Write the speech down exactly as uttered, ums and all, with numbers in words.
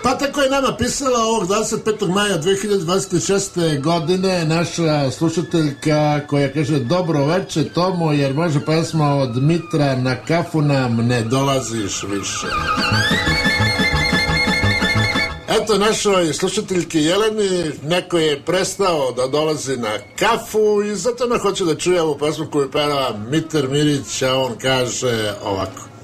Pa tako je nama pisala ovog dvadeset petog maja dve hiljade dvadeset šeste godine naša slušateljka koja kaže: dobro veče Tomo, jer može pesma od Mitra Na kafu nam ne dolaziš više. Eto, našoj slušateljki Jeleni neko je prestao da dolazi na kafu i zato ona hoće da čuje ovu pesmu koju peva Mitar Mirić, a on kaže ovako.